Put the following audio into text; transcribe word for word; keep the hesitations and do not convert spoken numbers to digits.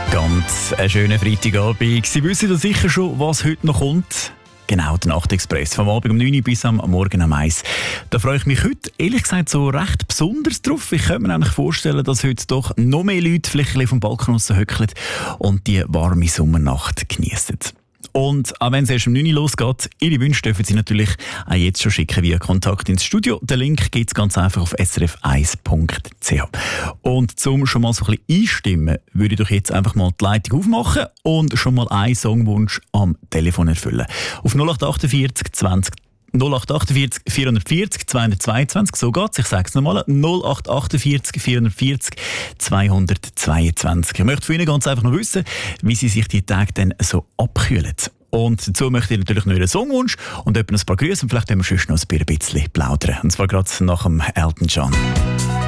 Ganz ein schöner Freitagabend. Sie wissen ja sicher schon, was heute noch kommt. Genau, der Nachtexpress. Vom Abend um neun Uhr bis am Morgen um eins. Da freue ich mich heute, ehrlich gesagt, so recht besonders drauf. Ich könnte mir eigentlich vorstellen, dass heute doch noch mehr Leute vielleicht ein bisschen vom Balkon raus hückeln und die warme Sommernacht genießen. Und auch wenn es erst um neun Uhr losgeht, Ihre Wünsche dürfen Sie natürlich auch jetzt schon schicken via Kontakt ins Studio. Den Link gibt es ganz einfach auf s r f eins punkt c h. Und zum schon mal so ein bisschen einstimmen, würde ich doch jetzt einfach mal die Leitung aufmachen und schon mal einen Songwunsch am Telefon erfüllen. Auf null acht achtundvierzig zwanzig null acht achtundvierzig vierhundertvierzig zweihundertzweiundzwanzig, so geht's. Ich sage es nochmal, null acht achtundvierzig vierhundertvierzig zweihundertzweiundzwanzig. Ich möchte von Ihnen ganz einfach noch wissen, wie Sie sich die Tage dann so abkühlen. Und dazu möchte ich natürlich noch einen Songwunsch und etwa ein paar Grüße und vielleicht können wir sonst noch ein bisschen plaudern. Und zwar gerade nach dem Elton John.